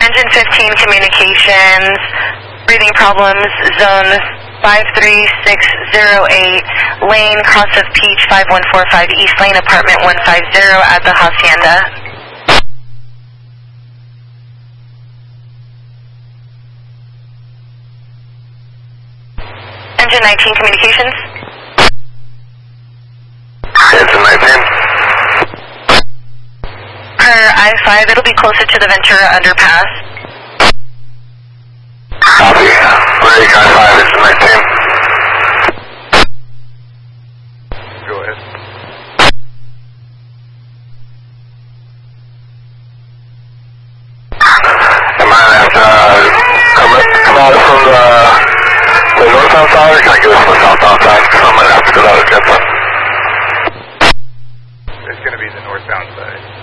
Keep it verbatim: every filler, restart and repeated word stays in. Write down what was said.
Engine fifteen communications, breathing problems, zone five three six zero eight, lane cross of Peach five one four five, East Lane, apartment one five zero at the Hacienda. Engine nineteen communications. Engine nineteen. Per I five, it'll be closer to the Ventura underpass. Copy. Break I five, engine nineteen. Go ahead. Am I going to have to uh, come, come out from the, the northbound side, or can I get it from the southbound side? Because I'm going to have to go out of Jetson. It's going to be the northbound side.